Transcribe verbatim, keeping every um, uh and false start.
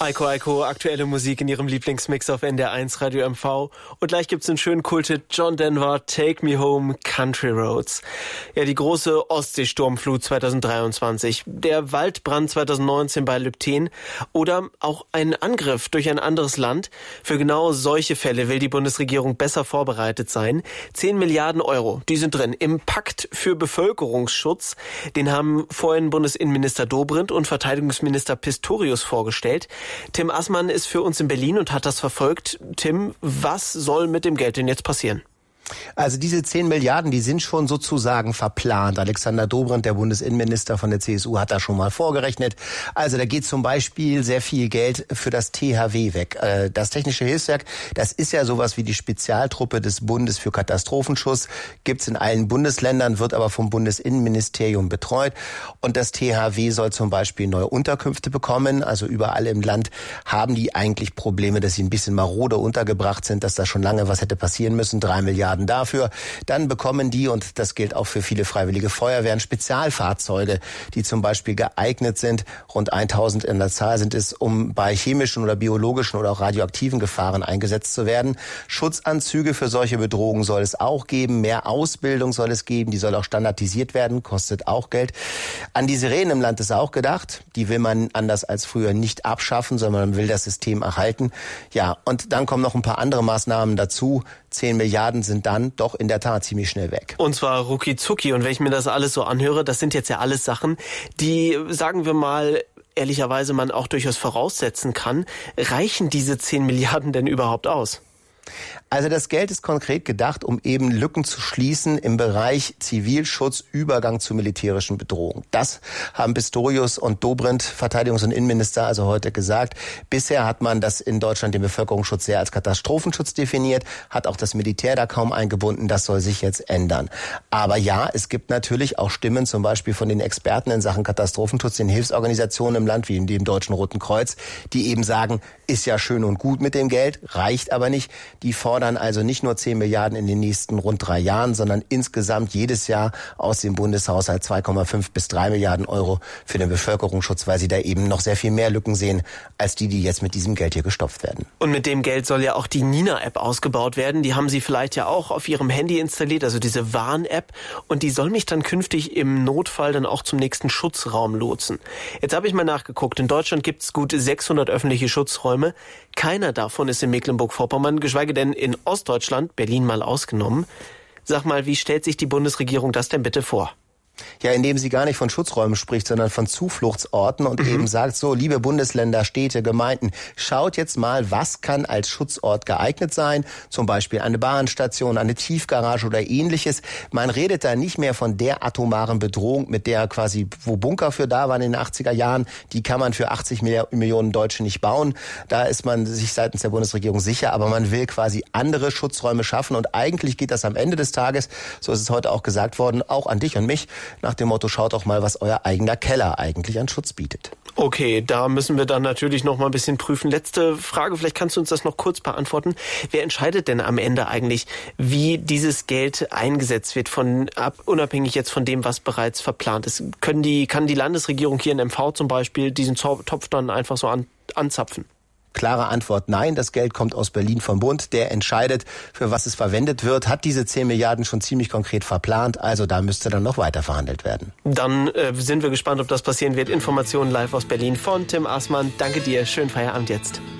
Eiko Eiko, aktuelle Musik in ihrem Lieblingsmix auf N D R eins Radio M V. Und gleich gibt's einen schönen Kulthit, John Denver, Take Me Home, Country Roads. Ja, die große Ostseesturmflut zweitausenddreiundzwanzig, der Waldbrand zweitausendneunzehn bei Lübten oder auch ein Angriff durch ein anderes Land. Für genau solche Fälle will die Bundesregierung besser vorbereitet sein. Zehn Milliarden Euro, die sind drin im Pakt für Bevölkerungsschutz. Den haben vorhin Bundesinnenminister Dobrindt und Verteidigungsminister Pistorius vorgestellt. Tim Assmann ist für uns in Berlin und hat das verfolgt. Tim, was soll mit dem Geld denn jetzt passieren? Also diese zehn Milliarden, die sind schon sozusagen verplant. Alexander Dobrindt, der Bundesinnenminister von der C S U, hat da schon mal vorgerechnet. Also da geht zum Beispiel sehr viel Geld für das T H W weg. Das Technische Hilfswerk, das ist ja sowas wie die Spezialtruppe des Bundes für Katastrophenschutz. Gibt's in allen Bundesländern, wird aber vom Bundesinnenministerium betreut. Und das T H W soll zum Beispiel neue Unterkünfte bekommen. Also überall im Land haben die eigentlich Probleme, dass sie ein bisschen marode untergebracht sind, dass da schon lange was hätte passieren müssen. Drei Milliarden dafür. Dann bekommen die, und das gilt auch für viele freiwillige Feuerwehren, Spezialfahrzeuge, die zum Beispiel geeignet sind, rund tausend in der Zahl sind es, um bei chemischen oder biologischen oder auch radioaktiven Gefahren eingesetzt zu werden. Schutzanzüge für solche Bedrohungen soll es auch geben. Mehr Ausbildung soll es geben. Die soll auch standardisiert werden, kostet auch Geld. An die Sirenen im Land ist auch gedacht. Die will man anders als früher nicht abschaffen, sondern man will das System erhalten. Ja, und dann kommen noch ein paar andere Maßnahmen dazu. Zehn Milliarden sind dann doch in der Tat ziemlich schnell weg. Und zwar rucki zucki. Und wenn ich mir das alles so anhöre, das sind jetzt ja alles Sachen, die, sagen wir mal, ehrlicherweise man auch durchaus voraussetzen kann. Reichen diese zehn Milliarden denn überhaupt aus? Also das Geld ist konkret gedacht, um eben Lücken zu schließen im Bereich Zivilschutz, Übergang zu militärischen Bedrohungen. Das haben Pistorius und Dobrindt, Verteidigungs- und Innenminister, also heute gesagt. Bisher hat man das in Deutschland, den Bevölkerungsschutz, sehr als Katastrophenschutz definiert, hat auch das Militär da kaum eingebunden. Das soll sich jetzt ändern. Aber ja, es gibt natürlich auch Stimmen, zum Beispiel von den Experten in Sachen Katastrophenschutz, den Hilfsorganisationen im Land, wie in dem Deutschen Roten Kreuz, die eben sagen, ist ja schön und gut mit dem Geld, reicht aber nicht. Die fordern also nicht nur zehn Milliarden in den nächsten rund drei Jahren, sondern insgesamt jedes Jahr aus dem Bundeshaushalt zwei Komma fünf bis drei Milliarden Euro für den Bevölkerungsschutz, weil sie da eben noch sehr viel mehr Lücken sehen, als die, die jetzt mit diesem Geld hier gestopft werden. Und mit dem Geld soll ja auch die Nina-App ausgebaut werden. Die haben Sie vielleicht ja auch auf Ihrem Handy installiert, also diese Warn-App. Und die soll mich dann künftig im Notfall dann auch zum nächsten Schutzraum lotsen. Jetzt habe ich mal nachgeguckt. In Deutschland gibt es gut sechshundert öffentliche Schutzräume. Keiner davon ist in Mecklenburg-Vorpommern, geschweige denn in Ostdeutschland, Berlin mal ausgenommen. Sag mal, wie stellt sich die Bundesregierung das denn bitte vor? Ja, indem sie gar nicht von Schutzräumen spricht, sondern von Zufluchtsorten und mhm. eben sagt so, liebe Bundesländer, Städte, Gemeinden, schaut jetzt mal, was kann als Schutzort geeignet sein, zum Beispiel eine Bahnstation, eine Tiefgarage oder ähnliches. Man redet da nicht mehr von der atomaren Bedrohung, mit der quasi, wo Bunker für da waren in den achtziger Jahren, die kann man für achtzig Millionen Deutsche nicht bauen. Da ist man sich seitens der Bundesregierung sicher, aber man will quasi andere Schutzräume schaffen und eigentlich geht das am Ende des Tages, so ist es heute auch gesagt worden, auch an dich und mich, nach dem Motto, schaut doch mal, was euer eigener Keller eigentlich an Schutz bietet. Okay, da müssen wir dann natürlich noch mal ein bisschen prüfen. Letzte Frage, vielleicht kannst du uns das noch kurz beantworten. Wer entscheidet denn am Ende eigentlich, wie dieses Geld eingesetzt wird, von ab, unabhängig jetzt von dem, was bereits verplant ist? Können die, kann die Landesregierung hier in M V zum Beispiel diesen Topf dann einfach so an, anzapfen? Klare Antwort, nein. Das Geld kommt aus Berlin vom Bund. Der entscheidet, für was es verwendet wird, hat diese zehn Milliarden schon ziemlich konkret verplant. Also da müsste dann noch weiter verhandelt werden. Dann äh, sind wir gespannt, ob das passieren wird. Informationen live aus Berlin von Tim Assmann. Danke dir. Schönen Feierabend jetzt.